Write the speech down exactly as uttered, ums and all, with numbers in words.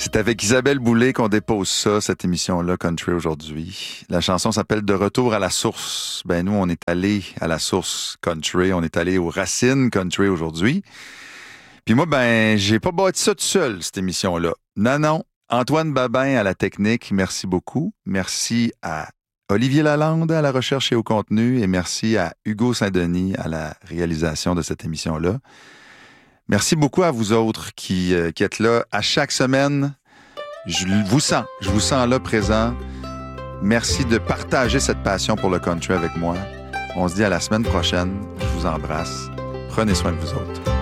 C'est avec Isabelle Boulay qu'on dépose ça, cette émission-là, Country aujourd'hui. La chanson s'appelle « De retour à la source ». Ben nous, on est allé à la source country, on est allé aux racines country aujourd'hui. Puis moi, ben, j'ai pas bâti ça tout seul, cette émission-là. Non, non. Antoine Babin à la technique, merci beaucoup. Merci à Olivier Lalande à la recherche et au contenu et merci à Hugo Saint-Denis à la réalisation de cette émission-là. Merci beaucoup à vous autres qui, euh, qui êtes là à chaque semaine. Je vous sens, je vous sens là présent. Merci de partager cette passion pour le country avec moi. On se dit à la semaine prochaine. Je vous embrasse. Prenez soin de vous autres.